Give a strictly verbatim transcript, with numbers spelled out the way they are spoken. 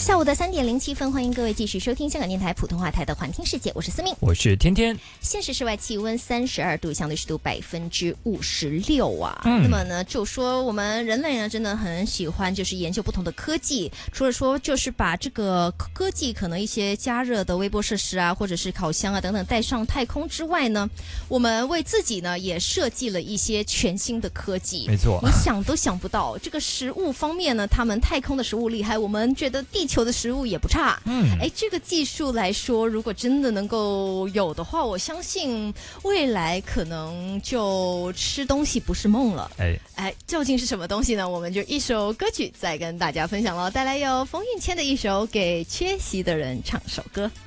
下午的三点零七分，欢迎各位继续收听香港电台普通话台的环听世界，我是思敏， 我是天天。 现时室外气温三十二度，相对湿度百分之五十六啊。 嗯、 那么呢，就说我们人类呢，真的很喜欢就是研究不同的科技，除了说就是把这个科技可能一些加热的微波设施啊，或者是烤箱啊等等带上太空之外呢，我们为自己呢也设计了一些全新的科技。 没错， 你想都想不到，这个食物方面呢，他们太空的食物厉害，我们觉得地球的食物也不差。嗯，哎，这个技术来说，如果真的能够有的话，我相信未来可能就吃东西不是梦了。哎哎，究竟是什么东西呢？我们就一首歌曲再跟大家分享了，带来由冯允谦的一首《给缺席的人唱首歌》。